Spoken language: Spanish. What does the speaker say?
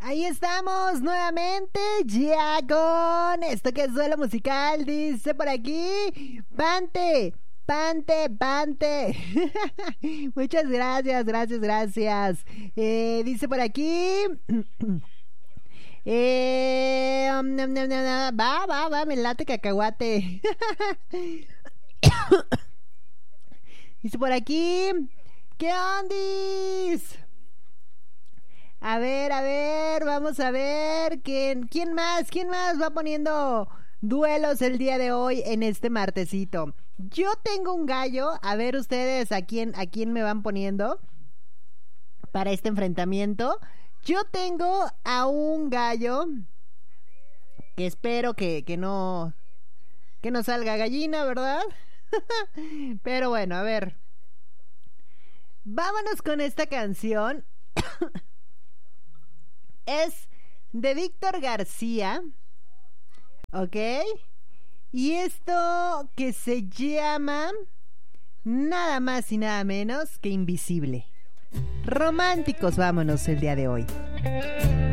Ahí estamos nuevamente ya con esto que es duelo musical. Dice por aquí, Pante, Pante, Pante. Muchas gracias, gracias. Dice por aquí. Va, me late cacahuate. Dice por aquí, ¿qué ondis? A ver, vamos a ver quién más va poniendo duelos el día de hoy en este martesito. Yo tengo un gallo, a ver ustedes a quién me van poniendo para este enfrentamiento. Yo tengo a un gallo que espero que no salga gallina, ¿verdad? Pero bueno, a ver. Vámonos con esta canción. Es de Víctor García, ¿ok? Y esto que se llama nada más y nada menos que Invisible. Románticos vámonos el día de hoy.